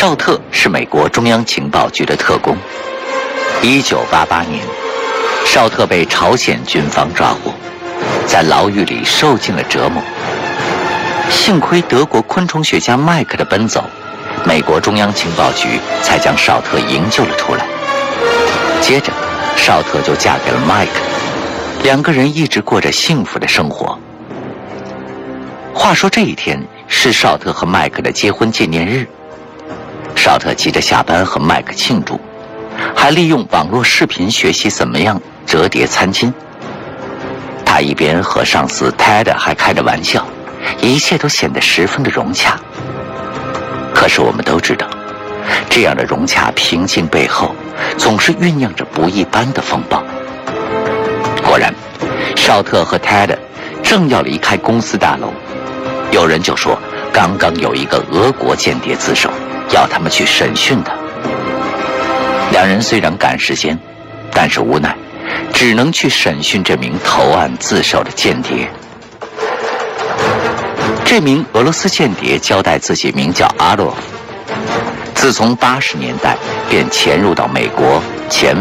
绍特是美国中央情报局的特工。1988年，绍特被朝鲜军方抓获，在牢狱里受尽了折磨。幸亏德国昆虫学家麦克的奔走，美国中央情报局才将绍特营救了出来。接着，绍特就嫁给了麦克，两个人一直过着幸福的生活。话说这一天是绍特和麦克的结婚纪念日，绍特急着下班和麦克庆祝，还利用网络视频学习怎么样折叠餐巾。他一边和上司 Ted 还开着玩笑，一切都显得十分的融洽。可是我们都知道，这样的融洽平静背后总是酝酿着不一般的风暴。果然，绍特和 Ted 正要离开公司大楼，有人就说刚刚有一个俄国间谍自首，要他们去审讯他。两人虽然赶时间，但是无奈只能去审讯这名投案自首的间谍。这名俄罗斯间谍交代自己名叫阿洛夫，自从80年代便潜入到美国，前